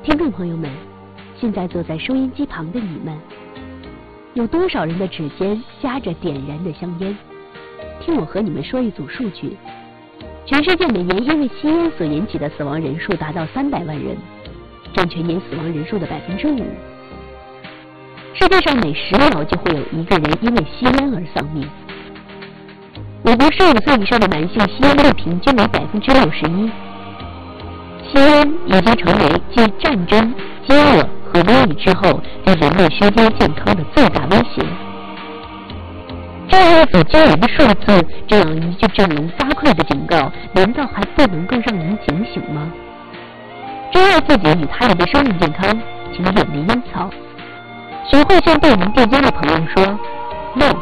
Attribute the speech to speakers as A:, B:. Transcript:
A: 听众朋友们，现在坐在收音机旁的你们，有多少人的指尖夹着点燃的香烟？听我和你们说一组数据：全世界每年因为吸烟所引起的死亡人数达到300万人，占全年死亡人数的5%。世界上每10秒就会有1个人因为吸烟而丧命。美国15岁以上的男性吸烟率平均为61%。吸烟已经成为继战争、饥饿和瘟疫之后对人类身心健康的最大威胁。这样一组惊人的数字，这样一句振聋发聩的警告，难道还不能够让人警醒吗？珍爱自己与他人的生命健康，请远离烟草。学会向对您电烟的朋友说 “No”。